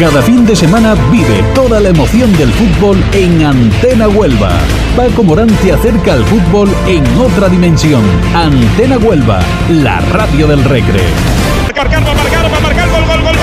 Cada fin de semana vive toda la emoción del fútbol en Antena Huelva. Paco Morán te acerca al fútbol en otra dimensión. Antena Huelva, la radio del Recre. Va a marcar, gol, gol, gol.